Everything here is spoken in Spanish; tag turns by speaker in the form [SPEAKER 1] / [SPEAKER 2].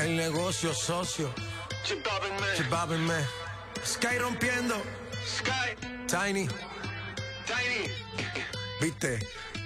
[SPEAKER 1] el negocio socio. Chipábenme. Sky rompiendo.
[SPEAKER 2] Sky.
[SPEAKER 1] Tiny.
[SPEAKER 2] Tiny.
[SPEAKER 1] Viste.